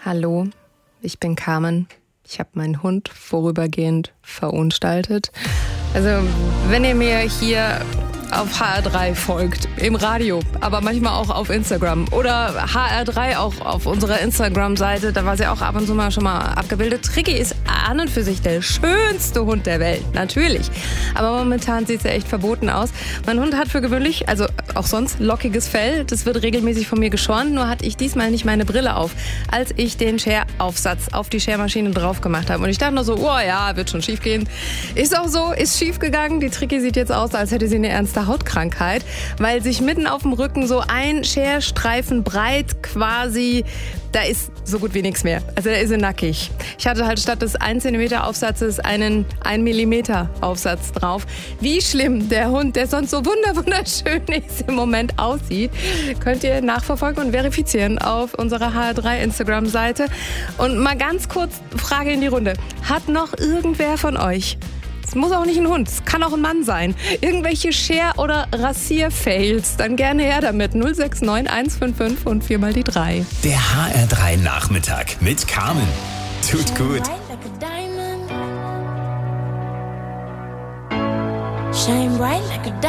Hallo, ich bin Carmen. Ich habe meinen Hund vorübergehend verunstaltet. Also, wenn ihr mir hier auf HR3 folgt, im Radio, aber manchmal auch auf Instagram oder HR3 auch auf unserer Instagram-Seite, da war sie auch ab und zu mal schon mal abgebildet. Tricky ist an und für sich der schönste Hund der Welt, natürlich. Aber momentan sieht sie echt verboten aus. Mein Hund hat für gewöhnlich, also auch sonst, lockiges Fell. Das wird regelmäßig von mir geschoren, nur hatte ich diesmal nicht meine Brille auf, als ich den Share-Aufsatz auf die Share-Maschine drauf gemacht habe. Und ich dachte nur so, oh ja, wird schon schief gehen. Ist auch so, ist schief gegangen. Die Tricky sieht jetzt aus, als hätte sie eine ernste Hautkrankheit, weil sich mitten auf dem Rücken so ein Scherstreifen breit quasi, da ist so gut wie nichts mehr. Also da ist sie nackig. Ich hatte halt statt des 1 cm Aufsatzes einen 1 mm Aufsatz drauf. Wie schlimm der Hund, der sonst so wunderschön ist, im Moment aussieht, könnt ihr nachverfolgen und verifizieren auf unserer HR3 Instagram-Seite. Und mal ganz kurz Frage in die Runde. Hat noch irgendwer von euch, es muss auch nicht ein Hund, es kann auch ein Mann sein, irgendwelche Share- oder Rasier-Fails, dann gerne her damit. 069 155 und 4 mal die 3. Der HR3 Nachmittag mit Carmen. Tut gut. Shine bright like a